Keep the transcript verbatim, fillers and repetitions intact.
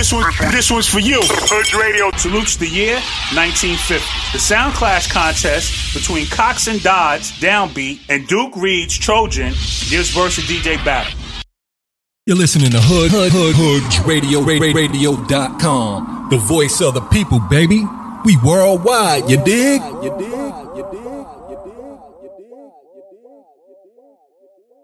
This one, this one's for you. Hood Radio salutes the year nineteen fifty. The Sound Clash contest between Cox and Dodds, Downbeat, and Duke Reed's Trojan gives birth to D J battle. You're listening to Hood, Hood, Hood, Hood Radio, Radio dot com. The voice of the people, baby. We worldwide, you dig? You dig? You dig?